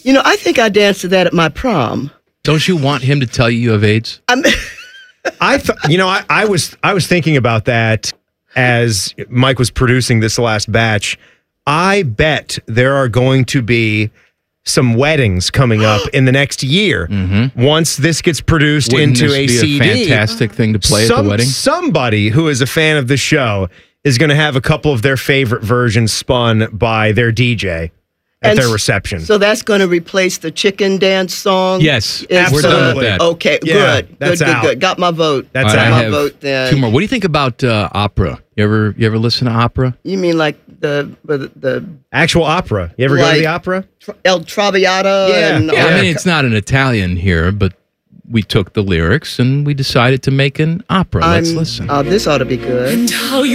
I think I danced to that at my prom. Don't you want him to tell you have AIDS? I was thinking about that as Mike was producing this last batch. I bet there are going to be some weddings coming up in the next year. Mm-hmm. Once this gets produced Wouldn't into this a be CD. A fantastic thing to play at the wedding. Somebody who is a fan of the show is going to have a couple of their favorite versions spun by their DJ at their reception. So that's going to replace the chicken dance song? Yes, absolutely. We're done with that. Okay, Yeah, good. that's Good. out. Got my vote. That's All right, out. I have My vote then. two more. What do you think about opera? You ever listen to opera? You mean like the Actual opera. You ever go to the opera? El Traviata? Yeah. And Yeah, I mean, it's not an Italian here, but we took the lyrics and we decided to make an opera. Let's listen. This ought to be good.